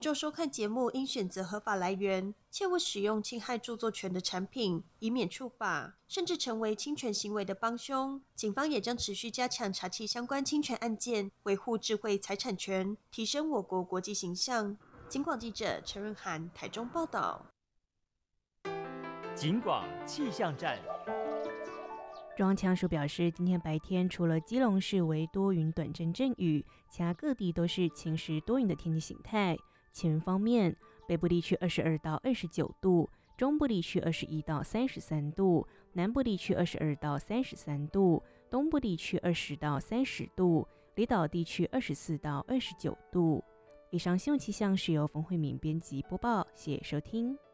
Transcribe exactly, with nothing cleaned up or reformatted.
就收看节目应选择合法来源，切勿使用侵害著作权的产品，以免触法，甚至成为侵权行为的帮凶。警方也将持续加强查缉相关侵权案件，维护智慧财产权，提升我国国际形象。警广记者陈润涵台中报道。 警广气象站。 中央气象署表示，今天白天除了基隆市为多云短阵阵雨，其他各地都是晴时多云的天气形态。气温方面，北部地区二十二到二十九度，中部地区二十一到三十三度，南部地区二十二到三十三度，东部地区二十到三十度，离岛地区二十四到二十九度。以上新闻气象是由冯慧敏编辑播报，谢谢收听。